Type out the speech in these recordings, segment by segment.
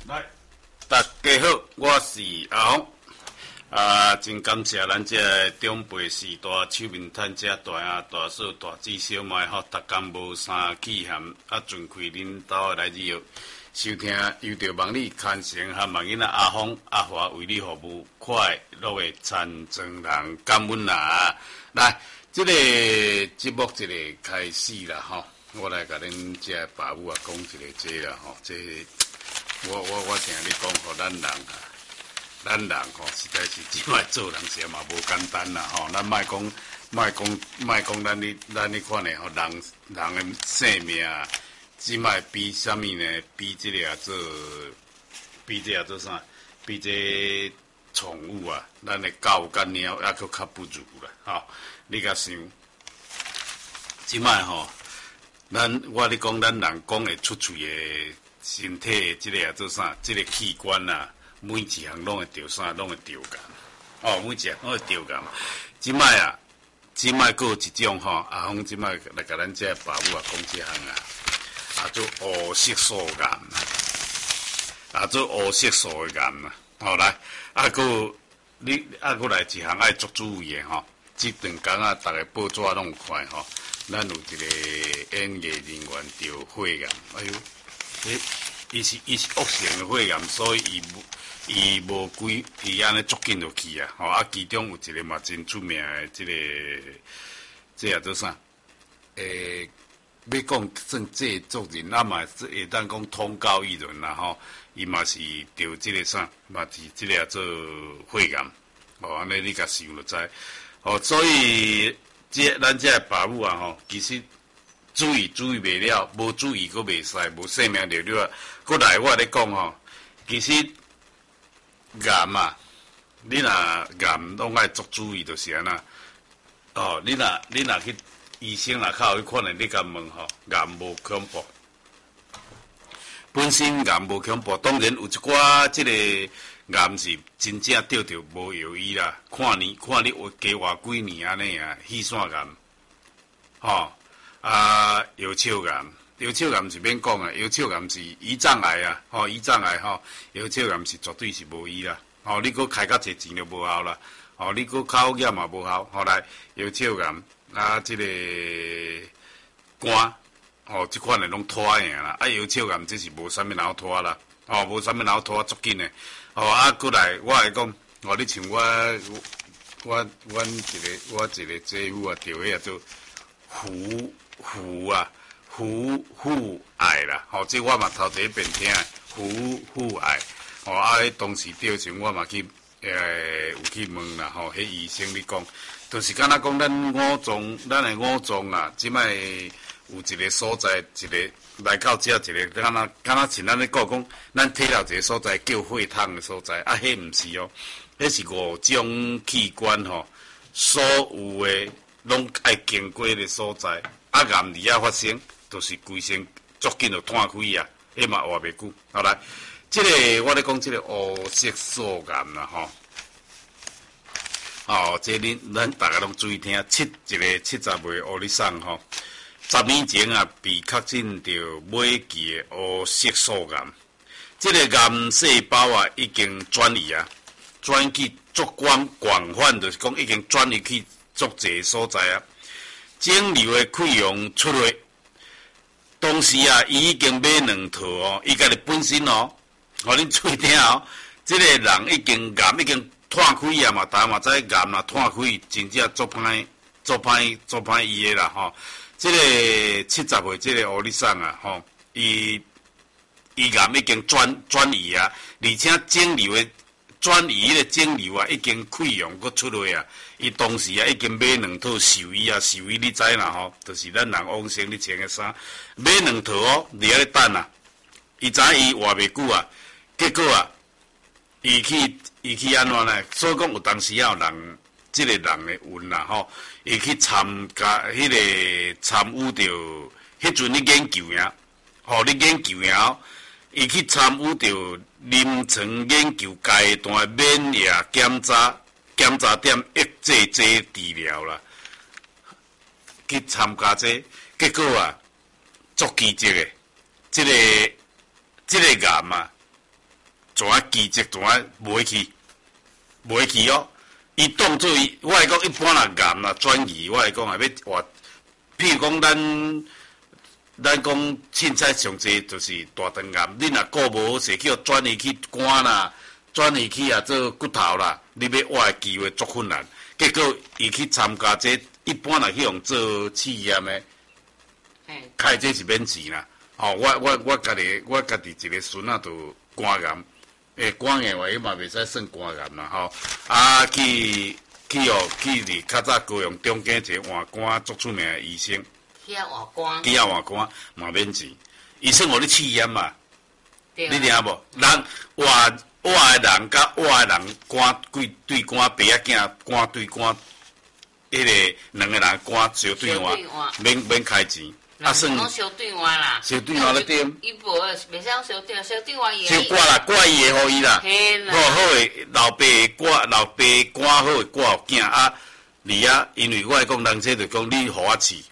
来，大家好，我是阿峰。真感谢咱这长辈时代手面摊这大兄、大嫂、大姊、小妹吼，逐工无三气涵，尽开恁兜来入收听，又着望你牵成和望囡仔阿峰、阿华为你服务，快乐的参庄人，感恩啦！来，这个节目这个开始啦吼，我来甲恁这爸母讲一个这啦吼，这我听你讲，互咱人吼，实在是即摆做人时嘛无简单啦吼，咱莫讲咱你看咧吼，人的性命啊，即摆比啥物呢？比这个做啥？比这宠物啊，咱的狗甲猫还佫较不如啦吼。你甲想，即摆吼，我咧讲，咱人讲会出嘴的身体即个做啥？即个器官啊。每一项拢会着啥，拢会着感。每一项拢会着感。即摆佫有一种吼，阿峰即摆来甲咱这爸母讲这项做黑色素癌，做黑色素的癌啦。来，佫来一项爱足注意的吼。即段工啊，逐个报纸拢有看吼。咱有一个演艺人员着肺癌，哎呦，伊是恶性的肺癌，所以伊无伊安尼足紧就去啊！其中有一个嘛真出名的，这也做啥？要讲算制作人，嘛会当讲通告艺人啦吼。伊嘛是着这个啥，嘛是这个做肺癌。安尼你甲想就知。所以咱这爸母啊吼，其实注意袂了，无注意佫袂使，无性命了了。佫来我咧讲吼，其实。癌啊，你若癌拢爱足注意，就是安那。你若去医生若较有去看咧，你甲问吼，癌无恐怖。本身癌无恐怖，当然有一寡即个癌是真正得着无药医啦。看你加活几年安尼啊，肺腺癌，腰鞘癌。腰鞘癌是免讲啊，腰鞘癌是胰脏癌啊，胰脏癌腰鞘癌是绝对是无医啦，你佫开较侪钱就无效啦，你佫考验嘛无效，来腰鞘癌这个肝，即款的拢拖赢啦，腰鞘癌这是无啥物人好拖啦，无啥物人好拖足紧的，佫来我来讲，你像我一个姐夫啊，着迄做腹癌啦，这我嘛头一遍听，腹癌，当时着时我嘛去有去问啦，迄医生咧讲，就是敢若讲咱的五脏啊，即摆有一个所在，一个来到这一个，敢若像咱咧讲，咱体内一个所在叫血统的所在，迄毋是哦，迄是5种器官所有的拢爱经过的所在，癌而发生。就是规身足紧就断开啊，迄嘛活袂久。来，这个我咧讲，这个黑色素癌啦，这咱大家拢注意听，70岁黑里桑10年前啊，被确诊着尾期的黑色素癌。这个癌细胞啊，已经转移去足广泛，就是讲已经转移去足侪所在啊。肿瘤的溃疡出来。当时啊，伊已经买2套伊家己本身恁注意听这个人已经癌已经断开啊嘛，大家嘛知癌若断开，真正足歹医的啦这个70岁这个黑里桑啊伊癌已经转移啊，而且肿瘤的转移的肿瘤啊已经溃疡佫出来啊。伊当时啊已经买2套寿衣你知啦就是咱人往生咧穿的衫，买2套伫遐咧等啊。伊知伊活袂久啊，结果啊，伊去安怎呢？所以讲有当时有人，这个人的运啦伊去参与着迄阵咧研究咧研究伊去参与着临床研究阶段免疫检查点抑制剂治疗啦，去参加结果啊，足奇迹的，这个癌啊， 怎啊机制怎啊袂去哦。伊当做伊，我来讲一般啦癌啦转移，我来讲也要活，譬如讲咱讲凊彩上济就是大肠癌，你若顾无好势，去转移去肝啦，转移去做骨头啦，你要活的机会足困难。结果伊去参加这一般来去用做试验的，开这是免钱啦。我家己一个孙仔就肝癌，肝癌话伊嘛袂使算肝癌啦去伫较早高雄中间一个换肝足出名的医生。去换肝嘛免钱，医生互你试验嘛，你听无？人活的人甲活的人肝对肝鼻仔囝肝对肝，迄个两个人肝相对换，免开钱。算讲相对换啦， 相对换咧点。 伊无袂使讲相对换伊。 就挂啦，挂伊的互伊啦。好的老爸肝好的挂互囝因为我来讲，人这就讲你互我试。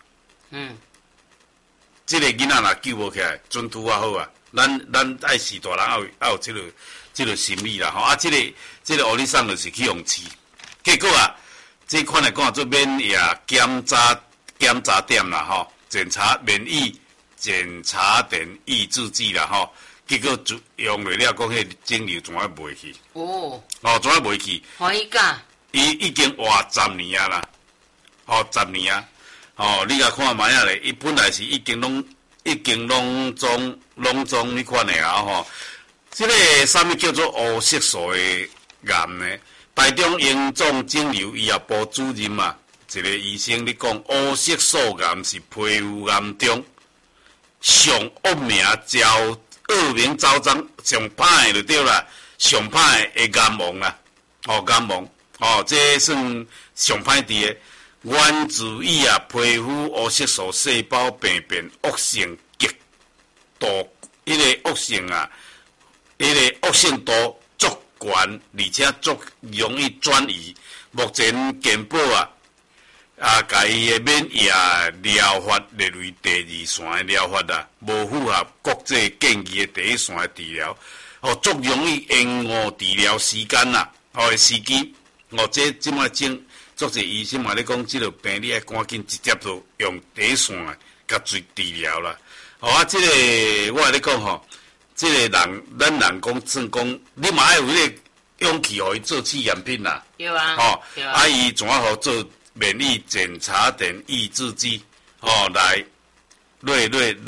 这个囡仔若救无起来，准拄啊好啊。咱爱是大人，也有这个心理啦。这个互你送就是去用试，结果这款来讲做免疫检查点啦免疫检查点抑制剂啦结果用了讲迄肿瘤怎啊袂去？怎啊袂去？ 欢喜甲？ 伊已经活10年啊啦，10年啊。你甲看卖咧，伊本来是已经拢总迄款的这个啥物叫做黑色素的癌呢？台中荣总肿瘤医学部主任嘛，一个医生咧讲，黑色素癌是皮肤癌中上恶名恶名昭彰、上歹的就对啦，上歹的癌王啦，癌王，这算上歹伫的。源自于皮肤黑色素细胞病变恶性极度，迄个恶性迄个恶性度足悬，而且足容易转移。目前健保甲伊的免疫疗法列为第2线的疗法无符合国际建议的第1线的治疗，足容易延误治疗时间的时机。这即摆足侪医生嘛咧讲，即个病你爱赶紧直接就用第1线甲做治疗啦。即个我咧讲即个人咱人讲算讲，你嘛爱有迄个勇气，互伊做试验品啦。 对啊。 伊怎啊好做免疫检查点抑制剂？来类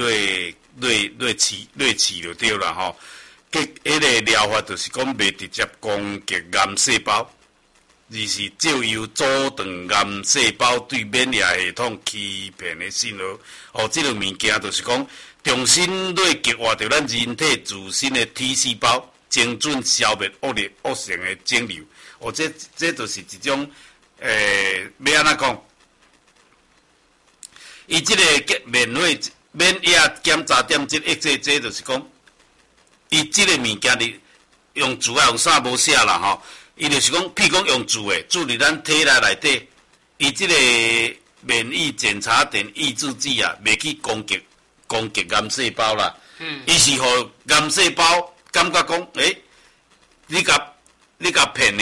治就对啦迄个疗法就是讲袂直接攻击癌细胞。而是借由阻断癌细胞对免疫系统欺骗的信号。这个物件就是讲，重新来激活着咱人体自身的 T 细胞，精准消灭恶性的肿瘤。这就是一种要安怎讲？伊这个免疫检查点这就是讲，伊这个物件你用字用啥无写啦伊就是讲，譬如讲用注伫咱体内底，伊即个免疫检查点抑制剂袂去攻击癌细胞啦。伊是互癌细胞感觉讲，你甲骗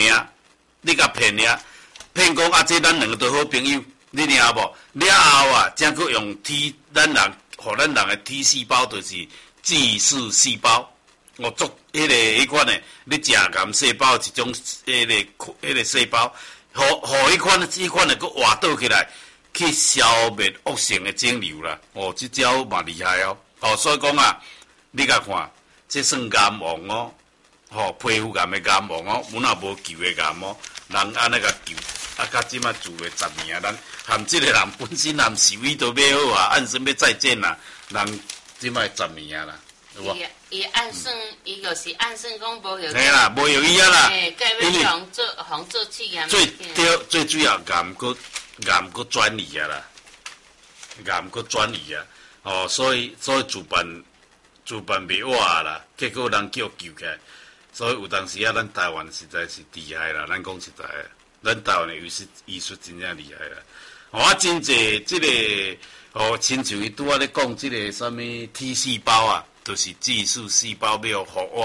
讲这咱两个都好朋友，你听无？了后才去用咱人的 T 细胞就是巨噬细胞。做迄款的，你食癌细胞一种迄个细胞，互迄款的佫活倒起来，去消灭恶性的肿瘤啦。这招嘛厉害所以讲你甲看，这算癌王皮肤癌的癌王有哪无救的癌人安尼甲救，到即摆住了10年咱含即个人本身含寿衣都买好按算要再见人即摆10年啦。 伊按算，伊就是按算讲无有。 嘿啦，无有伊啦。 因为红做试验。 最主要癌佫转移啦，癌佫转移所以主办袂活啦，结果人叫救起来。所以有当时咱台湾实在是厉害啦，咱讲实在的，咱台湾的医术真正厉害啦。真济即个亲像伊拄仔咧讲即个啥物 T 细胞就是巨噬细胞要互我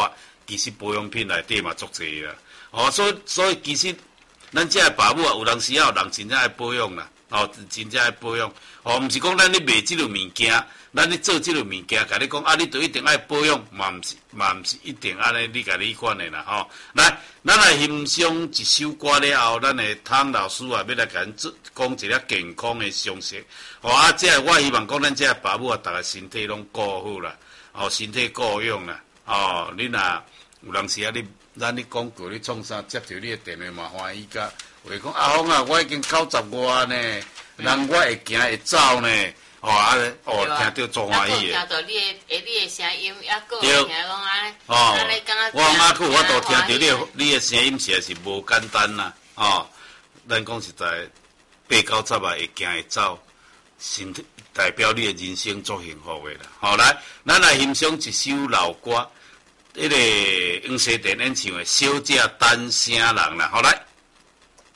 其实保养品内底嘛足侪啦。哦，所以其实咱遮爸母啊，有当时啊，有人真正爱保养啦。哦，真正爱保养。哦，毋是讲咱咧卖即落物件，咱咧做即落物件，甲你讲啊，你就一定爱保养，嘛毋是一定安尼，你甲你款的啦。吼，来，咱来欣赏一首歌了后，咱的汤老师啊，要来甲咱讲一个健康的常识。哦，啊，我希望讲咱遮爸母啊，逐个身体拢顾好啦。哦，身体顾养啦。哦，你若有当时啊，咱咧广告咧创啥，接着你的电话嘛欢喜甲。话讲阿峰啊，我已经90外呢，人我会行会走呢，听着足欢喜的。听到你的声音，也个听讲安尼， 我阿舅我都听着你的声音，实在是无简单啦。哦，咱讲实在，8、9、10啊会行会走，身体代表你的人生足幸福的啦。好，来，咱来欣赏一首老歌，迄个黄西田演唱的《小姐单声人》啦。好来。